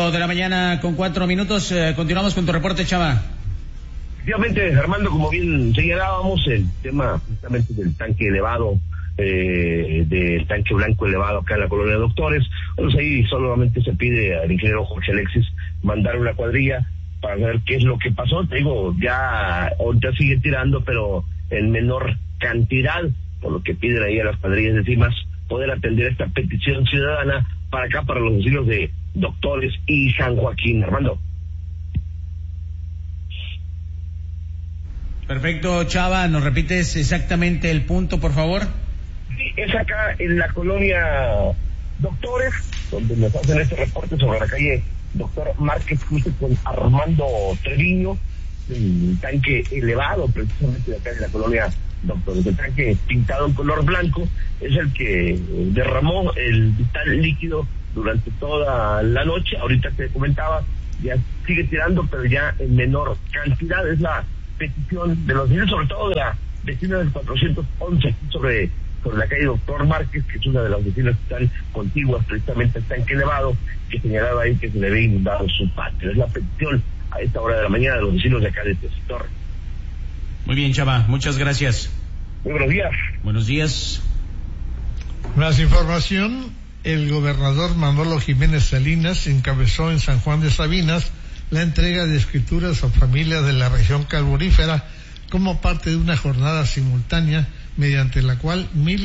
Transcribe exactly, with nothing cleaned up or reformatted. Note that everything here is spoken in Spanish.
Ocho de la mañana con cuatro minutos. Eh, continuamos con tu reporte, Chava. Efectivamente, Armando, como bien señalábamos, el tema justamente del tanque elevado, eh, del tanque blanco elevado acá en la colonia de Doctores. Pues ahí solamente se pide al ingeniero Jorge Alexis mandar una cuadrilla para ver qué es lo que pasó. Te digo, ya ahorita sigue tirando, pero en menor cantidad, por lo que piden ahí a las cuadrillas de CIMAS poder atender esta petición ciudadana para acá, para los vecinos de Doctores y San Joaquín. Armando. Perfecto, Chava, ¿nos repites exactamente el punto, por favor? Sí, es acá en la colonia Doctores, donde nos hacen este reporte sobre la calle Doctor Márquez, justo con Armando Treviño, un tanque elevado precisamente de acá en la colonia Doctores. El tanque pintado en color blanco es el que derramó el vital líquido durante toda la noche. Ahorita te comentaba, ya sigue tirando, pero ya en menor cantidad. Es la petición de los vecinos, sobre todo de la vecina del cuatrocientos once, sobre, sobre la calle Doctor Márquez, que es una de las vecinas que están contiguas precisamente al tanque elevado, que señalaba ahí que se le había inundado su patio. Es la petición a esta hora de la mañana de los vecinos de acá de este sector. Muy bien, Chava, muchas gracias. Muy buenos días. Buenos días. Más información. El gobernador Manolo Jiménez Salinas encabezó en San Juan de Sabinas la entrega de escrituras a familias de la región carbonífera como parte de una jornada simultánea mediante la cual mil